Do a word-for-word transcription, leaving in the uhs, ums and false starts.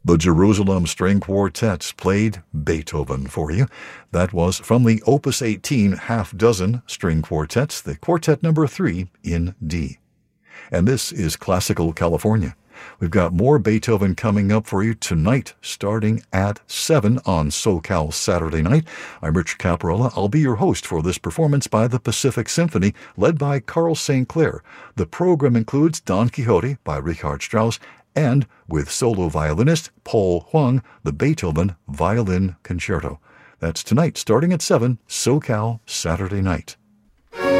The Jerusalem String Quartets played Beethoven for you. That was from the Opus eighteen half-dozen string quartets, the quartet number three in D. And this is Classical California. We've got more Beethoven coming up for you tonight, starting at seven on SoCal Saturday Night. I'm Rich Caparella. I'll be your host for this performance by the Pacific Symphony, led by Carl Saint Clair. The program includes Don Quixote by Richard Strauss, and with solo violinist Paul Huang, the Beethoven Violin Concerto. That's tonight, starting at seven, SoCal Saturday Night.